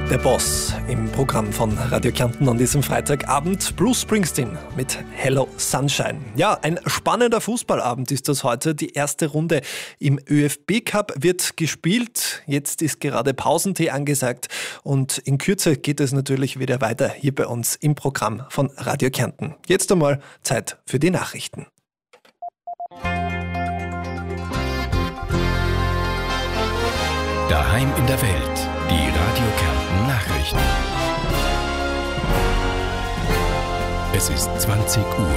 Der Boss im Programm von Radio Kärnten an diesem Freitagabend. Bruce Springsteen mit Hello Sunshine. Ja, ein spannender Fußballabend ist das heute. Die erste Runde im ÖFB-Cup wird gespielt. Jetzt ist gerade Pausentee angesagt und in Kürze geht es natürlich wieder weiter hier bei uns im Programm von Radio Kärnten. Jetzt einmal Zeit für die Nachrichten. Daheim in der Welt, die Radio Kärnten Nachrichten. Es ist 20 Uhr.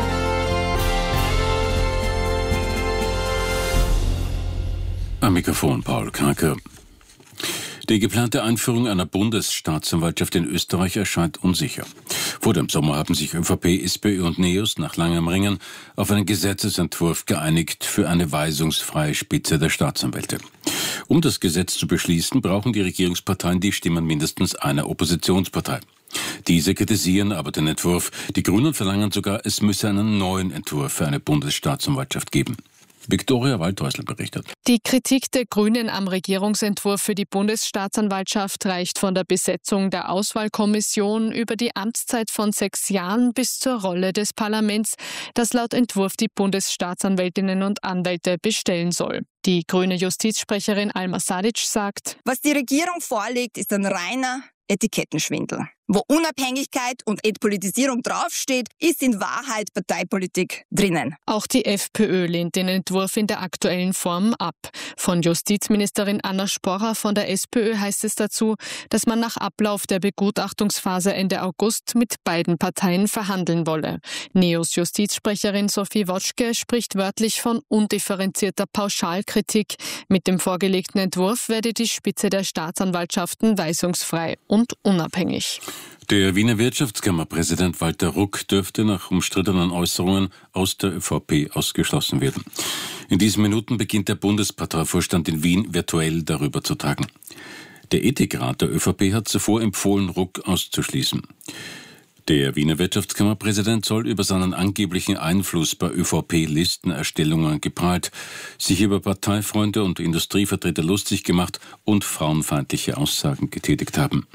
Am Mikrofon Paul Kraker. Die geplante Einführung einer Bundesstaatsanwaltschaft in Österreich erscheint unsicher. Vor dem Sommer haben sich ÖVP, SPÖ und NEOS nach langem Ringen auf einen Gesetzesentwurf geeinigt für eine weisungsfreie Spitze der Staatsanwälte. Um das Gesetz zu beschließen, brauchen die Regierungsparteien die Stimmen mindestens einer Oppositionspartei. Diese kritisieren aber den Entwurf. Die Grünen verlangen sogar, es müsse einen neuen Entwurf für eine Bundesstaatsanwaltschaft geben. Viktoria Waldhäusl berichtet. Die Kritik der Grünen am Regierungsentwurf für die Bundesstaatsanwaltschaft reicht von der Besetzung der Auswahlkommission über die Amtszeit von 6 Jahren bis zur Rolle des Parlaments, das laut Entwurf die Bundesstaatsanwältinnen und Anwälte bestellen soll. Die grüne Justizsprecherin Alma Sadic sagt: Was die Regierung vorlegt, ist ein reiner Etikettenschwindel. Wo Unabhängigkeit und Entpolitisierung draufsteht, ist in Wahrheit Parteipolitik drinnen. Auch die FPÖ lehnt den Entwurf in der aktuellen Form ab. Von Justizministerin Anna Sporrer von der SPÖ heißt es dazu, dass man nach Ablauf der Begutachtungsphase Ende August mit beiden Parteien verhandeln wolle. NEOS Justizsprecherin Sophie Wotschke spricht wörtlich von undifferenzierter Pauschalkritik. Mit dem vorgelegten Entwurf werde die Spitze der Staatsanwaltschaften weisungsfrei und unabhängig. Der Wiener Wirtschaftskammerpräsident Walter Ruck dürfte nach umstrittenen Äußerungen aus der ÖVP ausgeschlossen werden. In diesen Minuten beginnt der Bundesparteivorstand in Wien virtuell darüber zu tagen. Der Ethikrat der ÖVP hat zuvor empfohlen, Ruck auszuschließen. Der Wiener Wirtschaftskammerpräsident soll über seinen angeblichen Einfluss bei ÖVP-Listenerstellungen geprahlt, sich über Parteifreunde und Industrievertreter lustig gemacht und frauenfeindliche Aussagen getätigt haben.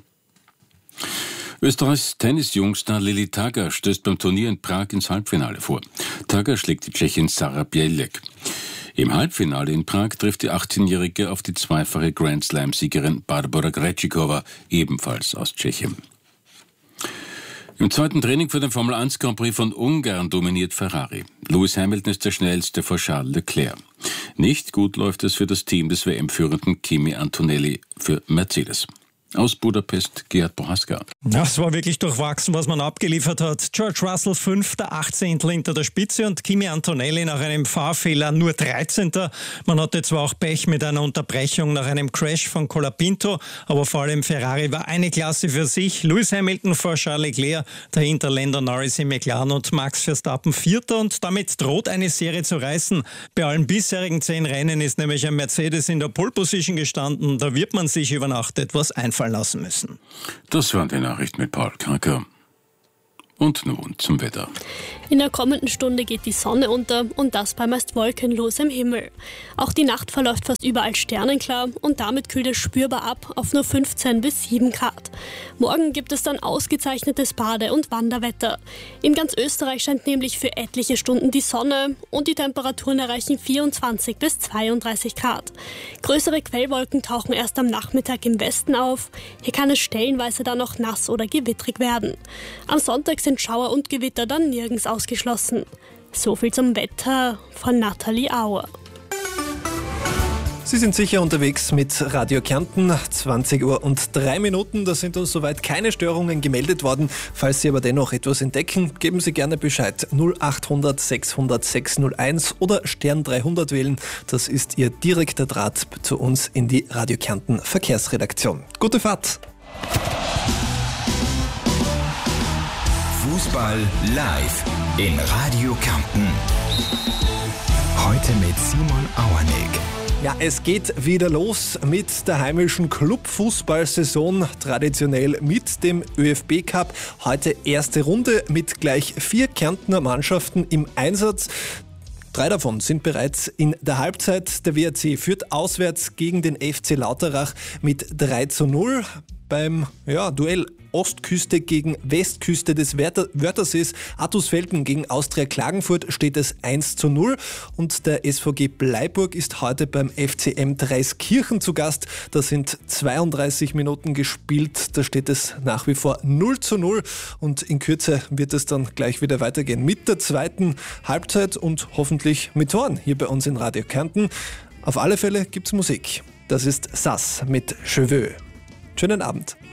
Österreichs Tennis-Jungstar Lili Tagar stößt beim Turnier in Prag ins Halbfinale vor. Tagar schlägt die Tschechin Sara Bělek. Im Halbfinale in Prag trifft die 18-Jährige auf die zweifache Grand-Slam-Siegerin Barbora Krejcikova, ebenfalls aus Tschechien. Im zweiten Training für den Formel-1 Grand Prix von Ungarn dominiert Ferrari. Lewis Hamilton ist der schnellste vor Charles Leclerc. Nicht gut läuft es für das Team des WM-Führenden Kimi Antonelli für Mercedes. Aus Budapest, Gerhard Bohaska. Das war wirklich durchwachsen, was man abgeliefert hat. George Russell 5., 18. hinter der Spitze und Kimi Antonelli nach einem Fahrfehler nur 13. Man hatte zwar auch Pech mit einer Unterbrechung nach einem Crash von Colapinto, aber vor allem Ferrari war eine Klasse für sich. Lewis Hamilton vor Charles Leclerc, dahinter Lando Norris im McLaren und Max Verstappen 4. und damit droht eine Serie zu reißen. Bei allen bisherigen 10 Rennen ist nämlich ein Mercedes in der Pole Position gestanden. Da wird man sich über Nacht etwas einfallen lassen müssen. Das waren die Nachrichten mit Paul Kraker. Und nun zum Wetter. In der kommenden Stunde geht die Sonne unter und das bei meist wolkenlosem Himmel. Auch die Nacht verläuft fast überall sternenklar und damit kühlt es spürbar ab auf nur 15 bis 7 Grad. Morgen gibt es dann ausgezeichnetes Bade- und Wanderwetter. In ganz Österreich scheint nämlich für etliche Stunden die Sonne und die Temperaturen erreichen 24 bis 32 Grad. Größere Quellwolken tauchen erst am Nachmittag im Westen auf. Hier kann es stellenweise dann noch nass oder gewittrig werden. Am Sonntag sind Schauer und Gewitter dann nirgends ausgeschlossen. So viel zum Wetter von Nathalie Auer. Sie sind sicher unterwegs mit Radio Kärnten, 20 Uhr und 3 Minuten. Da sind uns soweit keine Störungen gemeldet worden. Falls Sie aber dennoch etwas entdecken, geben Sie gerne Bescheid. 0800 600 601 oder Stern 300 wählen. Das ist Ihr direkter Draht zu uns in die Radio Kärnten Verkehrsredaktion. Gute Fahrt! Fußball live in Radio Kärnten. Heute mit Simon Auernick. Ja, es geht wieder los mit der heimischen Clubfußballsaison, traditionell mit dem ÖFB-Cup. Heute erste Runde mit gleich 4 Kärntner Mannschaften im Einsatz. 3 davon sind bereits in der Halbzeit. Der WRC führt auswärts gegen den FC Lauterach mit 3:0. beim Duell Ostküste gegen Westküste des Wörthersees. Attusfelden gegen Austria Klagenfurt steht es 1:0 und der SVG Bleiburg ist heute beim FCM Dreiskirchen zu Gast. Da sind 32 Minuten gespielt, da steht es nach wie vor 0:0 und in Kürze wird es dann gleich wieder weitergehen mit der zweiten Halbzeit und hoffentlich mit Toren hier bei uns in Radio Kärnten. Auf alle Fälle gibt's Musik. Das ist Sass mit Cheveux. Schönen Abend.